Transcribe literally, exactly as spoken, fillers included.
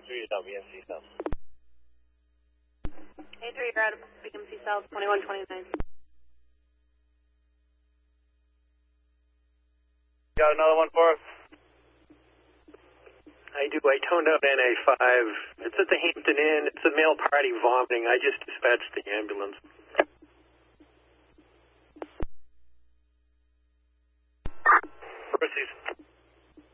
three, you're down B M C South. A three, you're out of B M C South, twenty-one twenty-nine. Got another one for us? I do. I toned out N A five. It's at the Hampton Inn. It's a male party vomiting. I just dispatched the ambulance. Proceed.